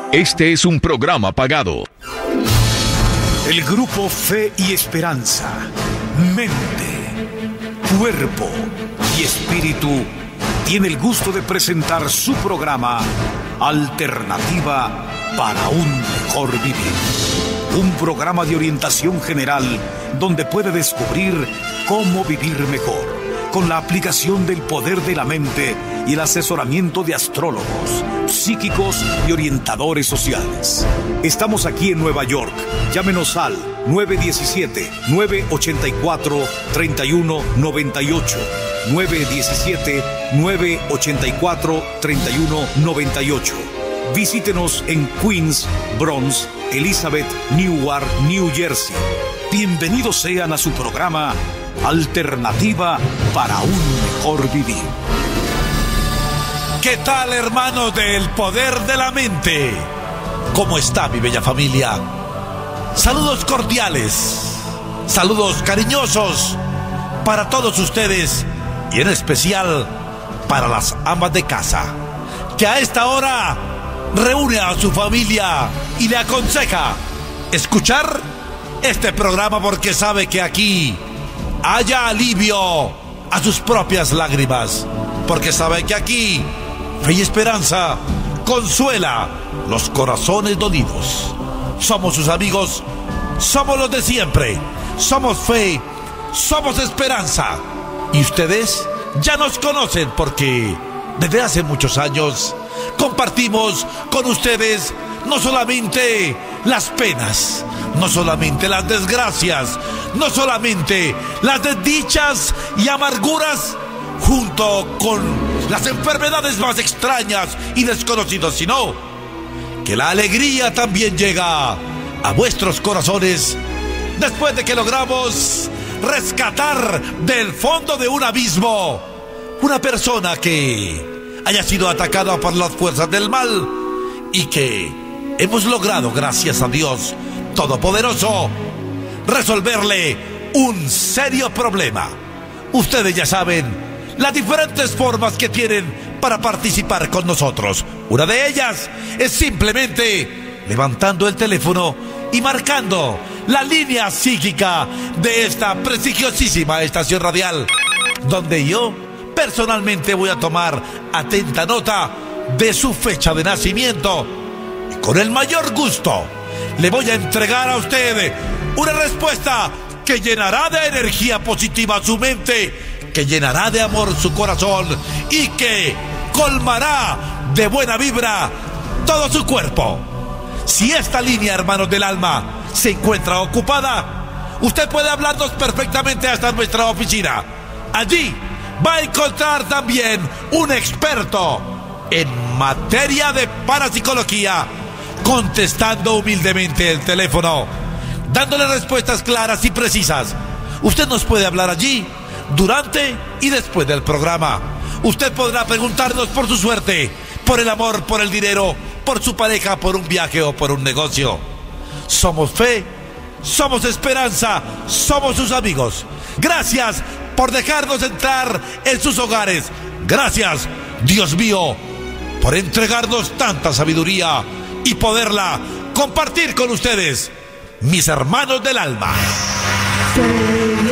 Este es un programa pagado. El grupo Fe y Esperanza, Mente, Cuerpo y Espíritu tiene el gusto de presentar su programa Alternativa para un Mejor Vivir. Un programa de orientación general donde puede descubrir cómo vivir mejor, con la aplicación del poder de la mente y el asesoramiento de astrólogos, psíquicos y orientadores sociales. Estamos aquí en Nueva York. Llámenos al 917-984-3198. 917-984-3198. Visítenos en Queens, Bronx, Elizabeth, Newark, New Jersey. Bienvenidos sean a su programa Alternativa para un Mejor Vivir. ¿Qué tal, hermanos del poder de la mente? ¿Cómo está mi bella familia? Saludos cordiales, saludos cariñosos para todos ustedes y en especial para las amas de casa, que a esta hora reúne a su familia y le aconseja escuchar este programa porque sabe que aquí haya alivio a sus propias lágrimas, porque sabe que aquí Fe y Esperanza consuela los corazones dolidos. Somos sus amigos, somos los de siempre, somos Fe, somos Esperanza. Y ustedes ya nos conocen porque desde hace muchos años compartimos con ustedes no solamente las penas, no solamente las desgracias, no solamente las desdichas y amarguras, junto con las enfermedades más extrañas y desconocidas, sino que la alegría también llega a vuestros corazones después de que logramos rescatar del fondo de un abismo una persona que haya sido atacada por las fuerzas del mal y que hemos logrado, gracias a Dios Todopoderoso, resolverle un serio problema. Ustedes ya saben las diferentes formas que tienen para participar con nosotros. Una de ellas es simplemente levantando el teléfono y marcando la línea psíquica de esta prestigiosísima estación radial, donde yo personalmente voy a tomar atenta nota de su fecha de nacimiento y con el mayor gusto le voy a entregar a usted una respuesta que llenará de energía positiva su mente, que llenará de amor su corazón y que colmará de buena vibra todo su cuerpo. Si esta línea, hermanos del alma, se encuentra ocupada, usted puede hablarnos perfectamente hasta nuestra oficina. Allí va a encontrar también un experto en materia de parapsicología, contestando humildemente el teléfono, dándole respuestas claras y precisas. Usted nos puede hablar allí durante y después del programa. Usted podrá preguntarnos por su suerte, por el amor, por el dinero, por su pareja, por un viaje o por un negocio. Somos Fe, somos Esperanza, somos sus amigos. Gracias por dejarnos entrar en sus hogares. Gracias, Dios mío, por entregarnos tanta sabiduría y poderla compartir con ustedes, mis hermanos del alma. Fe y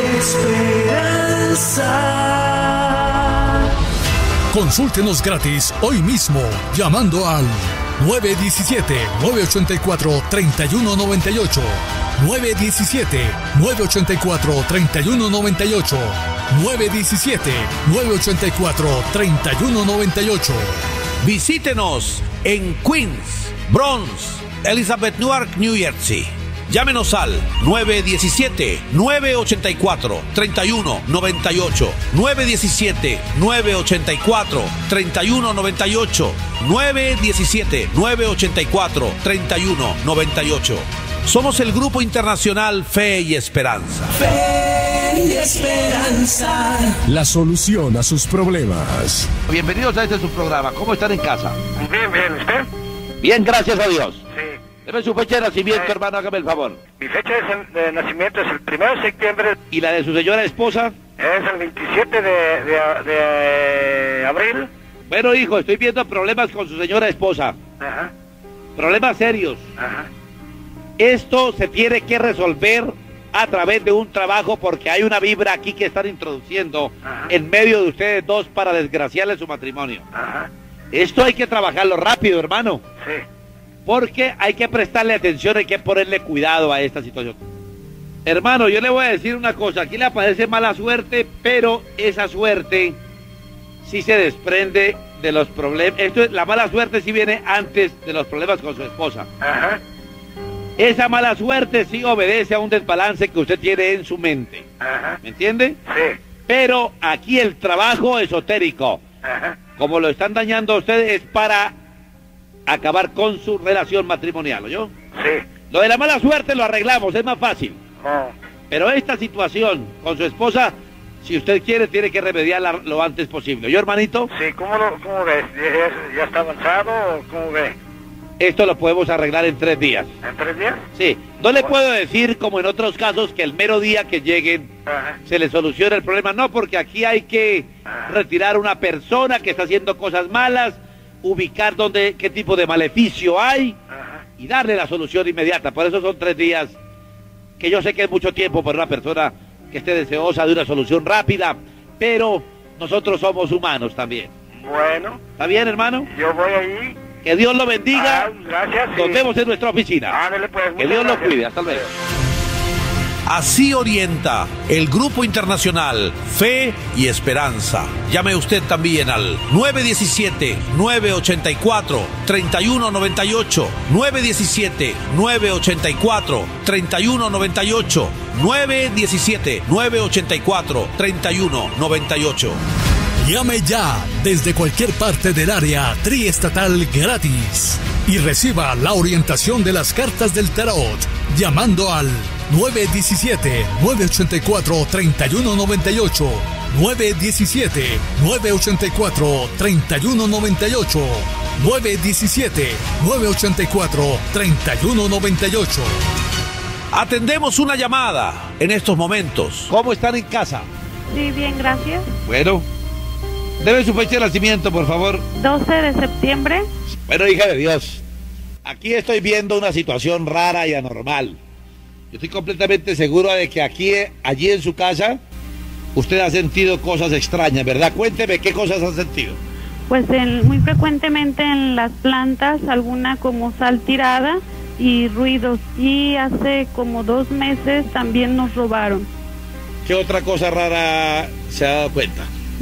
Esperanza. Consúltenos gratis hoy mismo llamando al 917-984-3198. 917-984-3198. 917-984-3198. Visítenos en Queens, Bronx, Elizabeth, Newark, New Jersey. Llámenos al 917-984-3198. 917-984-3198. 917-984-3198. Somos el Grupo Internacional Fe y Esperanza. Fe y Esperanza. La solución a sus problemas. Bienvenidos a este su programa. ¿Cómo están en casa? Bien, ¿usted? Bien, gracias a Dios. Sí. Deme su fecha de nacimiento, hermano, hágame el favor. Mi fecha de nacimiento es el 1 de septiembre. ¿Y la de su señora esposa? Es el 27 de abril. Bueno, hijo, estoy viendo problemas con su señora esposa. Ajá. Problemas serios. Ajá. Esto se tiene que resolver a través de un trabajo porque hay una vibra aquí que están introduciendo en medio de ustedes dos para desgraciarle su matrimonio. Ajá. Esto hay que trabajarlo rápido, hermano. Sí. Porque hay que prestarle atención, hay que ponerle cuidado a esta situación. Hermano, yo le voy a decir una cosa, aquí le aparece mala suerte, pero esa suerte sí se desprende de los problemas. La mala suerte sí viene antes de los problemas con su esposa. Ajá. Esa mala suerte sí obedece a un desbalance que usted tiene en su mente. Ajá. ¿Me entiende? Sí. Pero aquí el trabajo esotérico, Ajá. como lo están dañando a ustedes, es para acabar con su relación matrimonial, ¿oyó? Sí. Lo de la mala suerte lo arreglamos, es más fácil. Oh. Pero esta situación con su esposa, si usted quiere, tiene que remediarla lo antes posible. ¿Yo, hermanito? Sí, ¿cómo ves? ¿Ya está avanzado o cómo ve? Esto lo podemos arreglar en 3 días. ¿En 3 días? Sí, no le puedo decir, como en otros casos, que el mero día que lleguen Ajá. se le soluciona el problema. No, porque aquí hay que retirar una persona que está haciendo cosas malas, ubicar qué tipo de maleficio hay Ajá. y darle la solución inmediata. Por eso son 3 días, que yo sé que es mucho tiempo para una persona que esté deseosa de una solución rápida, pero nosotros somos humanos también. Bueno. ¿Está bien, hermano? Yo voy ahí. Que Dios lo bendiga. Gracias. Nos vemos en nuestra oficina. Ándale, pues. Que Dios lo cuide. Hasta luego. Así orienta el Grupo Internacional Fe y Esperanza. Llame usted también al 917-984-3198. 917-984-3198. 917-984-3198. Llame ya desde cualquier parte del área triestatal gratis y reciba la orientación de las cartas del tarot llamando al 917-984-3198. 917-984-3198. 917-984-3198. Atendemos una llamada en estos momentos. ¿Cómo están en casa? Sí, bien, gracias. Bueno, debe su fecha de nacimiento, por favor. 12 de septiembre. Bueno, hija de Dios, aquí estoy viendo una situación rara y anormal. Yo estoy completamente seguro de que allí en su casa, usted ha sentido cosas extrañas, ¿verdad? Cuénteme qué cosas ha sentido. Pues muy frecuentemente en las plantas, alguna como sal tirada y ruidos. Y hace como 2 meses también nos robaron. ¿Qué otra cosa rara se ha dado cuenta?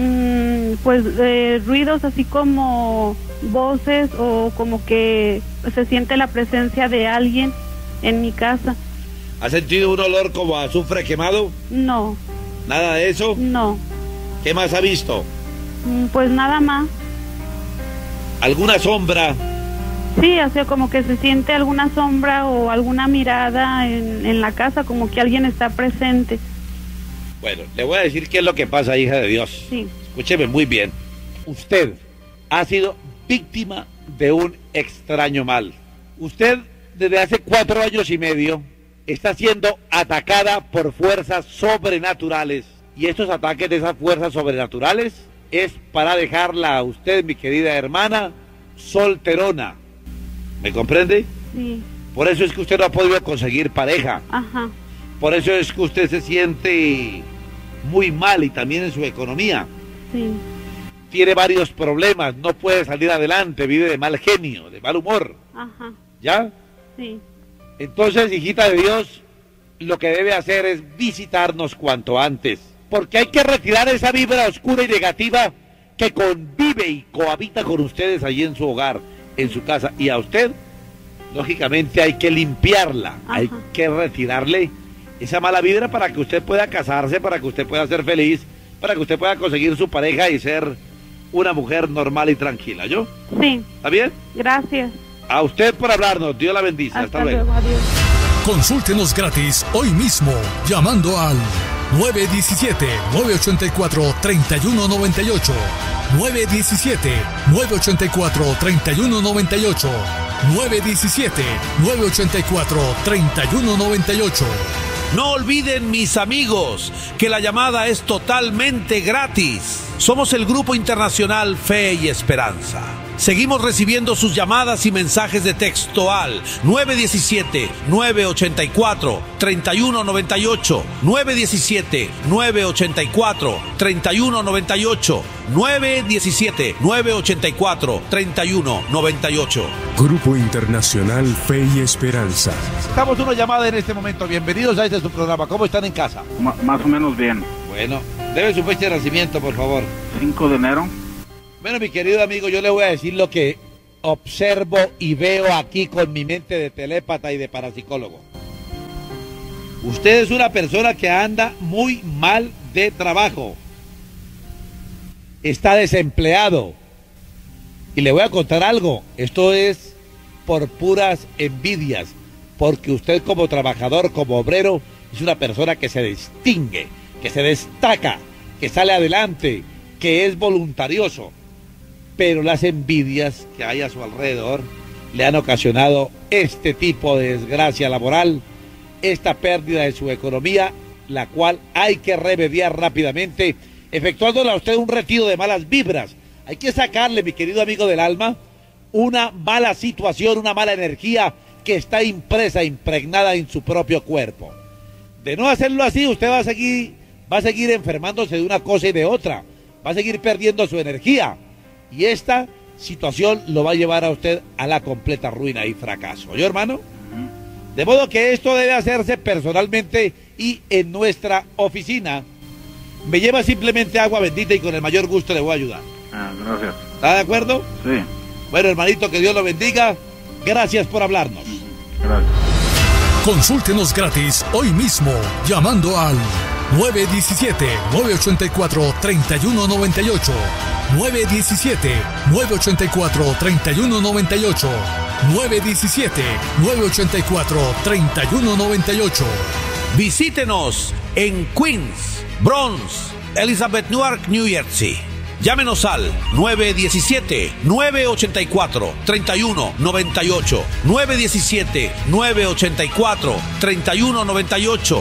Ruidos así como voces o como que se siente la presencia de alguien en mi casa. ¿Ha sentido un olor como a azufre quemado? No. ¿Nada de eso? No. ¿Qué más ha visto? Pues nada más. ¿Alguna sombra? Sí, o sea, como que se siente alguna sombra o alguna mirada en la casa, como que alguien está presente. Bueno, le voy a decir qué es lo que pasa, hija de Dios. Sí. Escúcheme muy bien. Usted ha sido víctima de un extraño mal. Usted, desde hace 4 años y medio, está siendo atacada por fuerzas sobrenaturales. Y estos ataques de esas fuerzas sobrenaturales es para dejarla a usted, mi querida hermana, solterona. ¿Me comprende? Sí. Por eso es que usted no ha podido conseguir pareja. Ajá. Por eso es que usted se siente muy mal y también en su economía. Sí. Tiene varios problemas, no puede salir adelante, vive de mal genio, de mal humor. Ajá. ¿Ya? Sí. Entonces, hijita de Dios, lo que debe hacer es visitarnos cuanto antes. Porque hay que retirar esa vibra oscura y negativa que convive y cohabita con ustedes allí en su hogar, en su casa. Y a usted, lógicamente, hay que limpiarla. Ajá. Hay que retirarle esa mala vibra para que usted pueda casarse, para que usted pueda ser feliz, para que usted pueda conseguir su pareja y ser una mujer normal y tranquila. ¿Yo? Sí. ¿Está bien? Gracias. A usted por hablarnos. Dios la bendice. Hasta luego. Adiós. Consúltenos gratis hoy mismo llamando al 917-984-3198. 917-984-3198. 917-984-3198. No olviden, mis amigos, que la llamada es totalmente gratis. Somos el Grupo Internacional Fe y Esperanza. Seguimos recibiendo sus llamadas y mensajes de texto al 917-984-3198, 917-984-3198, 917-984-3198. Grupo Internacional Fe y Esperanza. Estamos una llamada en este momento. Bienvenidos a este su programa. ¿Cómo están en casa? Más o menos bien. Bueno, debe su fecha de nacimiento, por favor. 5 de enero. Bueno, mi querido amigo, yo le voy a decir lo que observo y veo aquí con mi mente de telépata y de parapsicólogo. Usted es una persona que anda muy mal de trabajo. Está desempleado. Y le voy a contar algo. Esto es por puras envidias. Porque usted como trabajador, como obrero, es una persona que se distingue, que se destaca, que sale adelante, que es voluntarioso. Pero las envidias que hay a su alrededor le han ocasionado este tipo de desgracia laboral, esta pérdida de su economía, la cual hay que remediar rápidamente, efectuándole a usted un retiro de malas vibras. Hay que sacarle, mi querido amigo del alma, una mala situación, una mala energía que está impresa, impregnada en su propio cuerpo. De no hacerlo así, usted va a seguir enfermándose de una cosa y de otra, va a seguir perdiendo su energía. Y esta situación lo va a llevar a usted a la completa ruina y fracaso. ¿Oye, hermano? De modo que esto debe hacerse personalmente y en nuestra oficina. Me lleva simplemente agua bendita y con el mayor gusto le voy a ayudar. Gracias. ¿Está de acuerdo? Sí. Bueno, hermanito, que Dios lo bendiga. Gracias por hablarnos. Gracias. Consúltenos gratis hoy mismo llamando al 917-984-3198. 917-984-3198. 917-984-3198. Visítenos en Queens, Bronx, Elizabeth, Newark, New Jersey. Llámenos al 917-984-3198. 917-984-3198.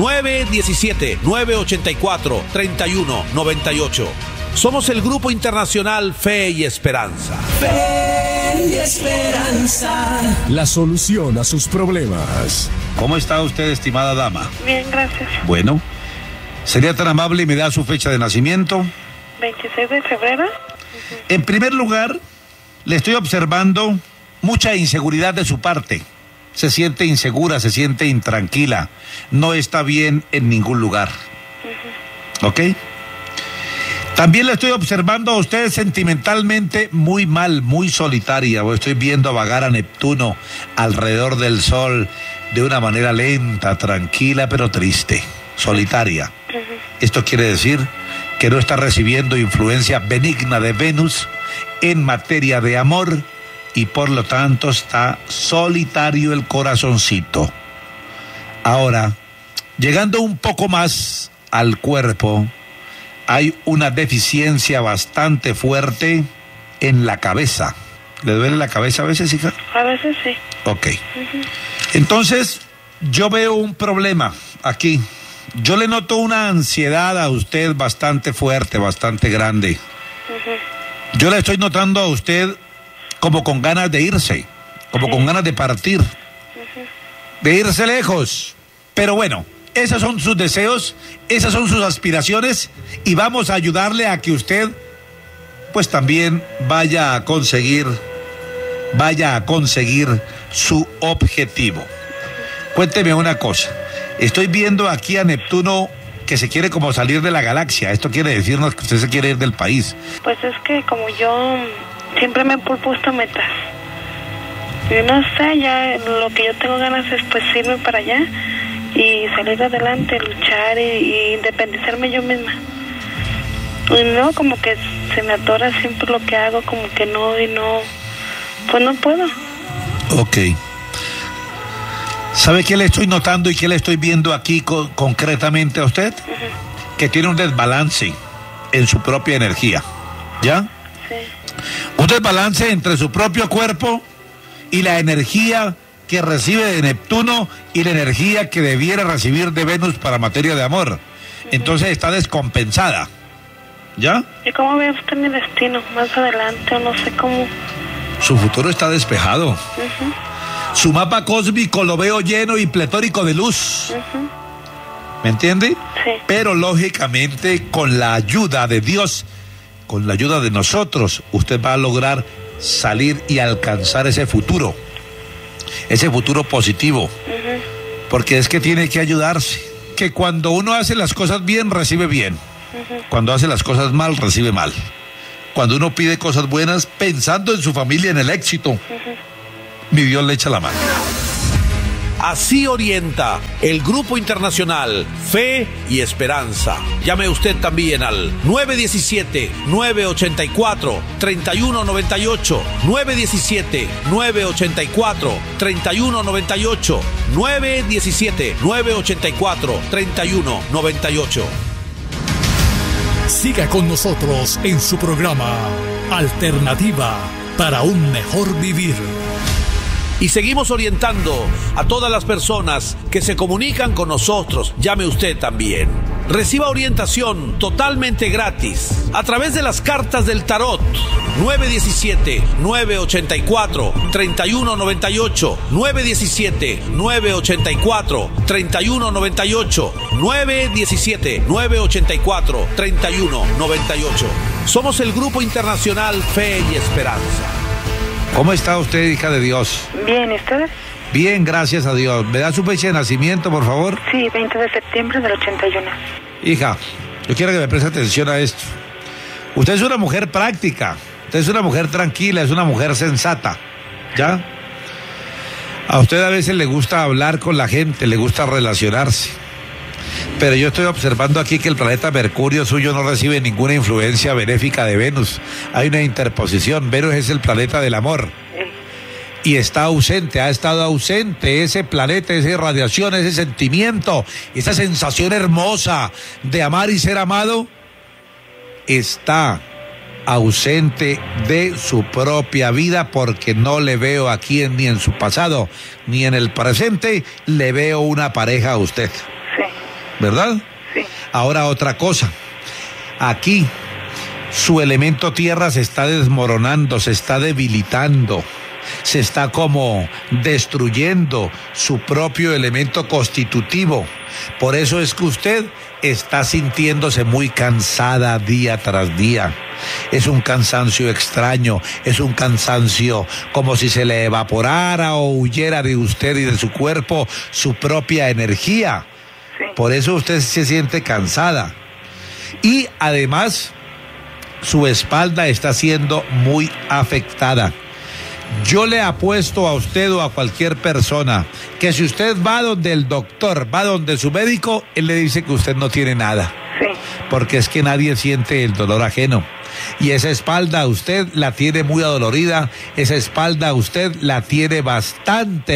917-984-3198. Somos el Grupo Internacional Fe y Esperanza. Fe y Esperanza. La solución a sus problemas. ¿Cómo está usted, estimada dama? Bien, gracias. Bueno, ¿sería tan amable y me da su fecha de nacimiento? 26 de febrero. En primer lugar, le estoy observando mucha inseguridad de su parte. Se siente insegura, se siente intranquila. No está bien en ningún lugar. ¿Ok? También le estoy observando a usted sentimentalmente muy mal, muy solitaria. Estoy viendo vagar a Neptuno alrededor del Sol de una manera lenta, tranquila, pero triste, solitaria. Esto quiere decir que no está recibiendo influencia benigna de Venus en materia de amor y por lo tanto está solitario el corazoncito. Ahora, llegando un poco más al cuerpo, hay una deficiencia bastante fuerte en la cabeza. ¿Le duele la cabeza a veces, hija? A veces sí. Ok. Entonces, yo veo un problema aquí. Yo le noto una ansiedad a usted bastante fuerte, bastante grande. Yo le estoy notando a usted como con ganas de irse, como con ganas de partir, de irse lejos. Pero bueno, esos son sus deseos, esas son sus aspiraciones y vamos a ayudarle a que usted pues también vaya a conseguir su objetivo. Cuénteme una cosa. Estoy viendo aquí a Neptuno que se quiere como salir de la galaxia. Esto quiere decirnos que usted se quiere ir del país. Pues es que como yo siempre me he propuesto metas. Y no sé, ya lo que yo tengo ganas es pues irme para allá y salir adelante, luchar y independizarme yo misma. Y no, como que se me atora siempre lo que hago, como que no, pues no puedo. Ok. ¿Sabe qué le estoy notando y qué le estoy viendo aquí concretamente a usted? Que tiene un desbalance en su propia energía, ¿ya? Sí. Un desbalance entre su propio cuerpo y la energía que recibe de Neptuno y la energía que debiera recibir de Venus para materia de amor. Entonces está descompensada. ¿Ya? ¿Y cómo ve usted mi destino más adelante? O no sé cómo. Su futuro está despejado. Su mapa cósmico lo veo lleno y pletórico de luz. ¿Me entiende? Sí. Pero lógicamente con la ayuda de Dios, con la ayuda de nosotros, usted va a lograr salir y alcanzar ese futuro positivo. Porque es que tiene que ayudarse. Que cuando uno hace las cosas bien, recibe bien. Cuando hace las cosas mal, recibe mal. Cuando uno pide cosas buenas, pensando en su familia, en el éxito, mi Dios le echa la mano. Así orienta el Grupo Internacional Fe y Esperanza. Llame usted también al 917-984-3198, 917-984-3198, 917-984-3198. Siga con nosotros en su programa Alternativa para un mejor vivir. Y seguimos orientando a todas las personas que se comunican con nosotros. Llame usted también. Reciba orientación totalmente gratis a través de las cartas del tarot. 917-984-3198, 917-984-3198, 917-984-3198. Somos el Grupo Internacional Fe y Esperanza. ¿Cómo está usted, hija de Dios? Bien, ¿y ustedes? Bien, gracias a Dios. ¿Me da su fecha de nacimiento, por favor? Sí, 20 de septiembre del 81. Hija, yo quiero que me preste atención a esto. Usted es una mujer práctica, usted es una mujer tranquila, es una mujer sensata, ¿ya? A usted a veces le gusta hablar con la gente, le gusta relacionarse. Pero yo estoy observando aquí que el planeta Mercurio suyo no recibe ninguna influencia benéfica de Venus. Hay una interposición. Venus es el planeta del amor. Y está ausente, ha estado ausente ese planeta, esa irradiación, ese sentimiento, esa sensación hermosa de amar y ser amado. Está ausente de su propia vida porque no le veo aquí ni en su pasado ni en el presente. Le veo una pareja a usted. ¿Verdad? Sí. Ahora otra cosa. Aquí su elemento tierra se está desmoronando, se está debilitando, se está como destruyendo su propio elemento constitutivo. Por eso es que usted está sintiéndose muy cansada día tras día. Es un cansancio extraño, es un cansancio como si se le evaporara o huyera de usted y de su cuerpo su propia energía. Por eso usted se siente cansada. Y además, su espalda está siendo muy afectada. Yo le apuesto a usted o a cualquier persona que si usted va donde el doctor, va donde su médico, él le dice que usted no tiene nada. Sí. Porque es que nadie siente el dolor ajeno. Y esa espalda usted la tiene muy adolorida, esa espalda usted la tiene bastante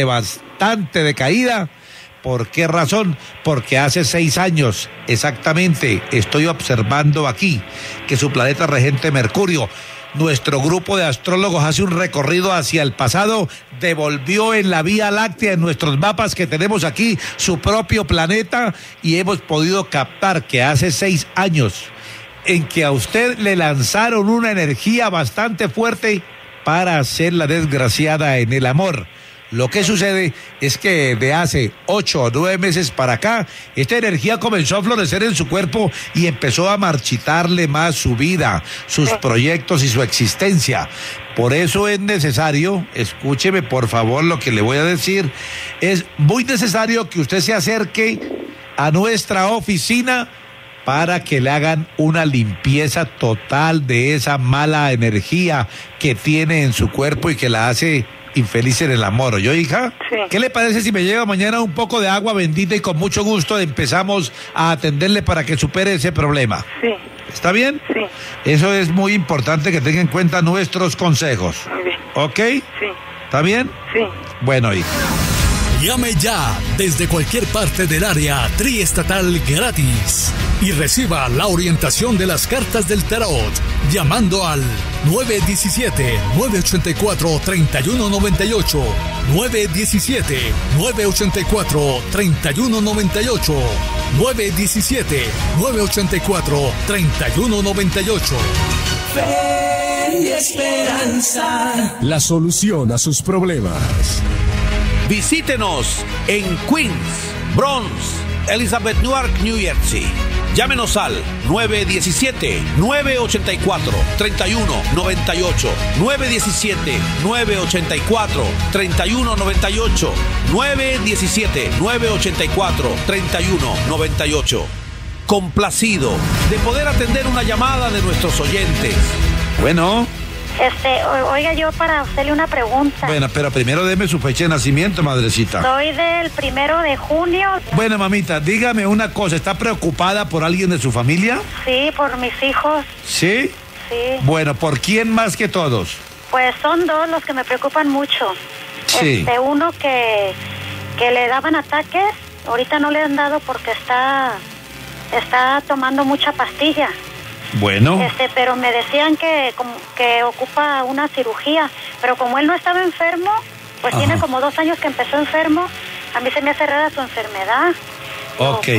decaída. ¿Por qué razón? Porque hace 6 años, exactamente, estoy observando aquí que su planeta regente Mercurio, nuestro grupo de astrólogos hace un recorrido hacia el pasado, devolvió en la Vía Láctea, en nuestros mapas que tenemos aquí, su propio planeta y hemos podido captar que hace 6 años en que a usted le lanzaron una energía bastante fuerte para hacerla desgraciada en el amor. Lo que sucede es que de hace 8 o 9 meses para acá, esta energía comenzó a florecer en su cuerpo y empezó a marchitarle más su vida, sus proyectos y su existencia. Por eso es necesario, escúcheme por favor lo que le voy a decir, es muy necesario que usted se acerque a nuestra oficina para que le hagan una limpieza total de esa mala energía que tiene en su cuerpo y que la hace infeliz en el amor. ¿Oyó, hija? Sí. ¿Qué le parece si me lleva mañana un poco de agua bendita y con mucho gusto empezamos a atenderle para que supere ese problema? Sí. ¿Está bien? Sí. Eso es muy importante que tenga en cuenta nuestros consejos. Muy bien. ¿Ok? Sí. ¿Está bien? Sí. Bueno, hija. Llame ya desde cualquier parte del área triestatal gratis y reciba la orientación de las cartas del tarot llamando al 917-984-3198, 917-984-3198 917-984-3198. Fe y esperanza. La solución a sus problemas. Visítenos en Queens, Bronx, Elizabeth, Newark, New Jersey. Llámenos al 917-984-3198. 917-984-3198. 917-984-3198. Complacido de poder atender una llamada de nuestros oyentes. Bueno. Oiga, yo para hacerle una pregunta. Bueno, pero primero deme su fecha de nacimiento, madrecita. Soy del 1 de junio. Bueno, mamita, dígame una cosa, ¿está preocupada por alguien de su familia? Sí, por mis hijos. ¿Sí? Sí. Bueno, ¿por quién más que todos? Pues son dos los que me preocupan mucho. Sí. Uno que le daban ataques, ahorita no le han dado porque está tomando mucha pastilla. Bueno. Pero me decían que ocupa una cirugía, pero como él no estaba enfermo, pues Ajá. tiene como 2 años que empezó enfermo, a mí se me hace rara su enfermedad. Ok.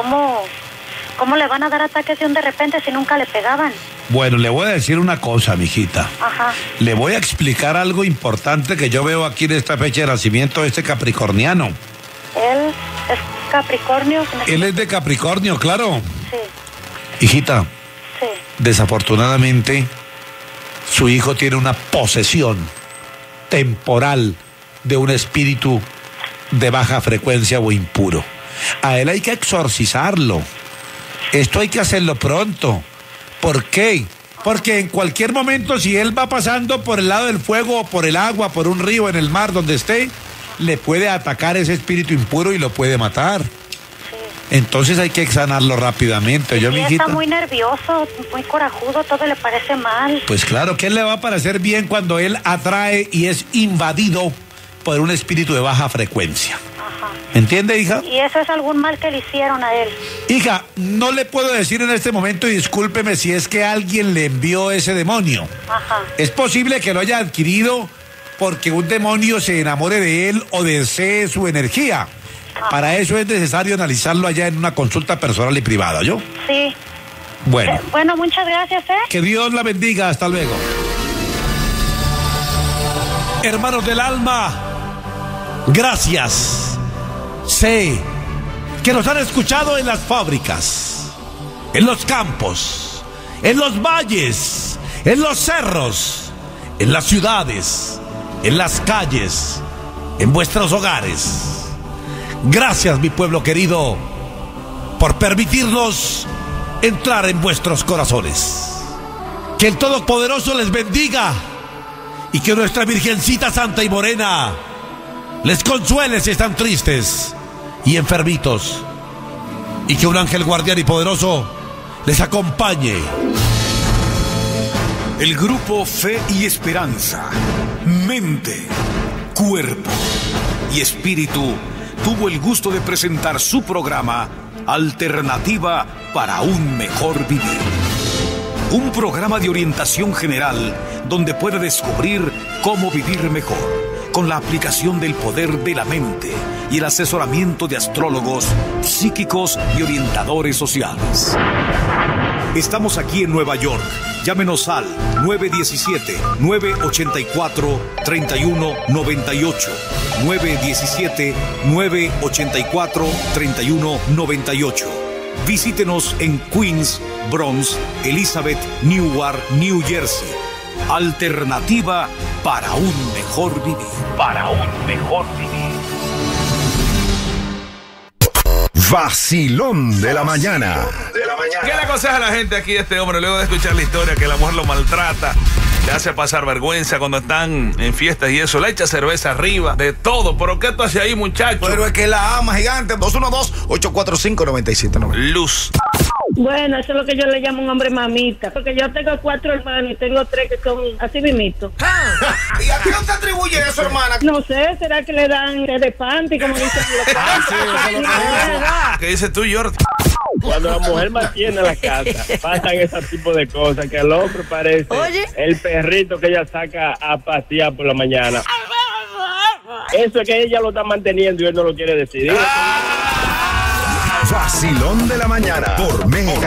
¿Cómo le van a dar ataques de repente si nunca le pegaban? Bueno, le voy a decir una cosa, mijita. Ajá. Le voy a explicar algo importante que yo veo aquí en esta fecha de nacimiento de este capricorniano. Él es Capricornio. Él es de Capricornio, claro. Sí. Hijita. Sí. Desafortunadamente, su hijo tiene una posesión temporal de un espíritu de baja frecuencia o impuro. A él hay que exorcizarlo. Esto hay que hacerlo pronto. ¿Por qué? Porque en cualquier momento, si él va pasando por el lado del fuego o por el agua, por un río, en el mar, donde esté, le puede atacar ese espíritu impuro y lo puede matar. Entonces hay que sanarlo rápidamente. Sí, mijita, está muy nervioso, muy corajudo, todo le parece mal. Pues claro, ¿qué le va a parecer bien cuando él atrae y es invadido por un espíritu de baja frecuencia? Ajá. ¿Entiende, hija? ¿Y eso es algún mal que le hicieron a él? Hija, no le puedo decir en este momento, y discúlpeme si es que alguien le envió ese demonio. Ajá. Es posible que lo haya adquirido porque un demonio se enamore de él o desee su energía. Para eso es necesario analizarlo allá en una consulta personal y privada, ¿yo? Sí. Bueno. Bueno, muchas gracias, Que Dios la bendiga. Hasta luego. Hermanos del alma, gracias. Sé que nos han escuchado en las fábricas, en los campos, en los valles, en los cerros, en las ciudades, en las calles, en vuestros hogares. Gracias, mi pueblo querido, por permitirnos entrar en vuestros corazones. Que el Todopoderoso les bendiga y que nuestra Virgencita Santa y Morena les consuele si están tristes y enfermitos, y que un ángel guardián y poderoso les acompañe. El grupo Fe y Esperanza, mente, cuerpo y espíritu tuvo el gusto de presentar su programa Alternativa para un Mejor Vivir. Un programa de orientación general donde puede descubrir cómo vivir mejor con la aplicación del poder de la mente y el asesoramiento de astrólogos, psíquicos y orientadores sociales. Estamos aquí en Nueva York. Llámenos al 917-984-3198. 917-984-3198. Visítenos en Queens, Bronx, Elizabeth, Newark, New Jersey. Alternativa para un mejor vivir. Para un mejor vivir. Vacilón de la mañana. ¿Qué le aconseja a la gente aquí a este hombre luego de escuchar la historia que la mujer lo maltrata, le hace pasar vergüenza cuando están en fiestas y eso, le echa cerveza arriba, de todo? ¿Pero qué tú haces ahí, muchacho? Pero es que la ama, gigante. 212-845-9790. Luz. Bueno, eso es lo que yo le llamo un hombre mamita. Porque yo tengo 4 hermanos y tengo 3 que son así mismitos. ¿Y a quién te atribuye eso, hermana? No sé, ¿será que le dan de panty, como dicen los panty? ¿Qué dices tú, Jordi? Cuando la mujer mantiene la casa, pasan ese tipo de cosas, que el hombre parece el perrito que ella saca a pasear por la mañana. Eso es que ella lo está manteniendo y él no lo quiere decidir. Vacilón de la mañana por Mega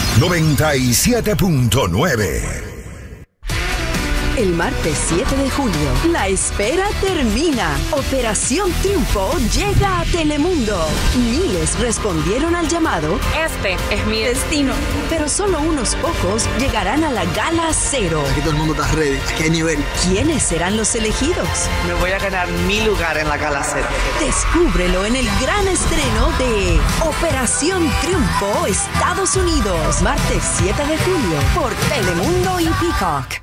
97.9. El martes 7 de julio, la espera termina. Operación Triunfo llega a Telemundo. Miles respondieron al llamado. Este es mi destino. Pero solo unos pocos llegarán a la Gala Cero. Aquí todo el mundo está ready. ¿A qué nivel? ¿Quiénes serán los elegidos? Me voy a ganar mi lugar en la Gala Cero. Descúbrelo en el gran estreno de Operación Triunfo Estados Unidos. Martes 7 de julio por Telemundo y Peacock.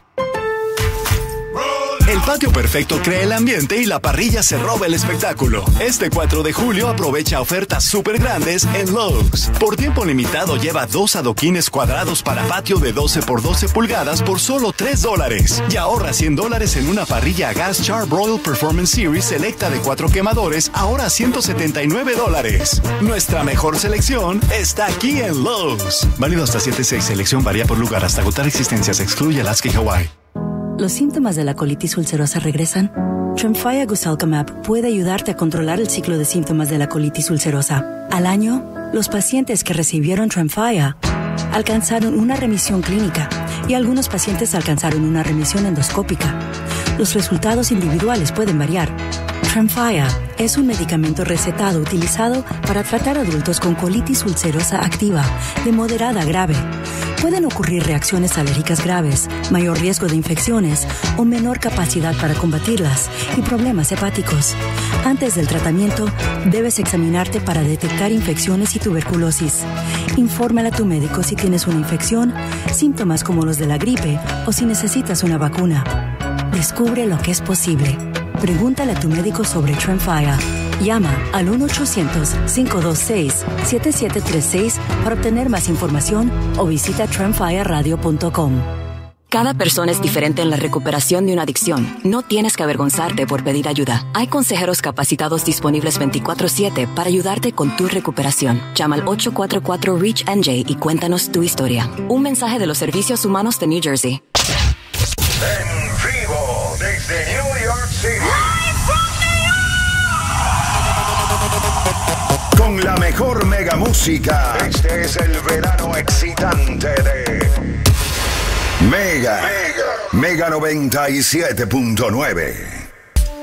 El patio perfecto crea el ambiente y la parrilla se roba el espectáculo. Este 4 de julio aprovecha ofertas súper grandes en Lowe's. Por tiempo limitado lleva 2 adoquines cuadrados para patio de 12 por 12 pulgadas por solo $3. Y ahorra $100 en una parrilla a gas Char-Broil Performance Series selecta de 4 quemadores, ahora $179. Nuestra mejor selección está aquí en Lowe's. Válido hasta 7/6. Selección varía por lugar hasta agotar existencias. Excluye Alaska y Hawái. ¿Los síntomas de la colitis ulcerosa regresan? Tremfya Guselkumab puede ayudarte a controlar el ciclo de síntomas de la colitis ulcerosa. Al año, los pacientes que recibieron Tremfya alcanzaron una remisión clínica y algunos pacientes alcanzaron una remisión endoscópica. Los resultados individuales pueden variar. Tremfya es un medicamento recetado utilizado para tratar adultos con colitis ulcerosa activa de moderada a grave. Pueden ocurrir reacciones alérgicas graves, mayor riesgo de infecciones o menor capacidad para combatirlas y problemas hepáticos. Antes del tratamiento, debes examinarte para detectar infecciones y tuberculosis. Infórmale a tu médico si tienes una infección, síntomas como los de la gripe o si necesitas una vacuna. Descubre lo que es posible. Pregúntale a tu médico sobre Tremfya. Llama al 1-800-526-7736 para obtener más información o visita tremfyaradio.com. Cada persona es diferente en la recuperación de una adicción. No tienes que avergonzarte por pedir ayuda. Hay consejeros capacitados disponibles 24/7 para ayudarte con tu recuperación. Llama al 844-REACH-NJ y cuéntanos tu historia. Un mensaje de los Servicios Humanos de New Jersey. En vivo desde New York City. Con la mejor mega música. Este es el verano excitante de Mega 97.9.